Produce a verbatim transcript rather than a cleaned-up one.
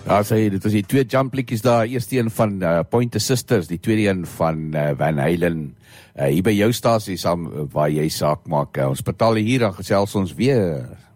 Ja, sê, dit was die twee jumplikies daar, eerste een van uh, Pointer Sisters, die tweede een van uh, Van Halen, uh, hier by jou stasie saam uh, waar jy saak maak. Uh, ons betaal hier, dan gesels ons weer.